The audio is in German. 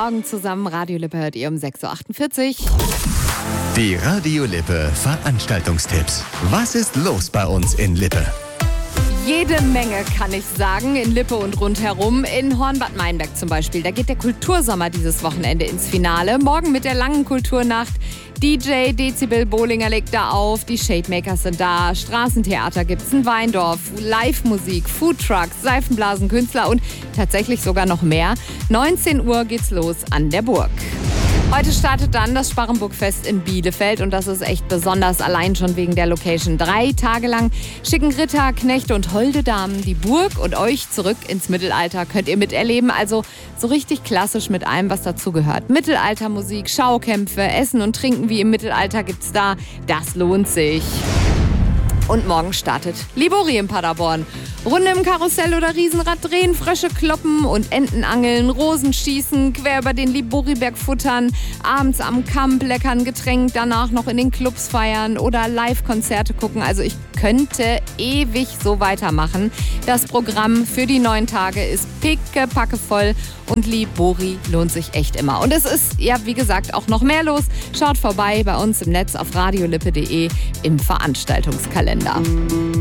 Morgen zusammen. Radio Lippe hört ihr um 6.48 Uhr. Die Radio Lippe Veranstaltungstipps. Was ist los bei uns in Lippe? Jede Menge, kann ich sagen, in Lippe und rundherum. In Hornbad Meinberg zum Beispiel. Da geht der Kultursommer dieses Wochenende ins Finale. Morgen mit der langen Kulturnacht. DJ Dezibel Bollinger legt da auf, die Shademakers sind da, Straßentheater gibt's in Weindorf, Live-Musik, Foodtrucks, Seifenblasenkünstler und tatsächlich sogar noch mehr. 19 Uhr geht's los an der Burg. Heute startet dann das Sparrenburg-Fest in Bielefeld und das ist echt besonders, allein schon wegen der Location. 3 Tage lang schicken Ritter, Knechte und holde Damen die Burg und euch zurück ins Mittelalter könnt ihr miterleben. Also so richtig klassisch mit allem, was dazugehört. Mittelaltermusik, Schaukämpfe, Essen und Trinken wie im Mittelalter gibt's da. Das lohnt sich. Und morgen startet Libori in Paderborn. Runde im Karussell oder Riesenrad drehen, Frösche kloppen und Enten angeln, Rosen schießen, quer über den Liboriberg futtern, abends am Kamp leckern Getränk, danach noch in den Clubs feiern oder Live-Konzerte gucken. Also ich könnte ewig so weitermachen. Das Programm für die 9 Tage ist pickepacke voll und Libori lohnt sich echt immer. Und es ist, ja, wie gesagt, auch noch mehr los. Schaut vorbei bei uns im Netz auf radiolippe.de im Veranstaltungskalender.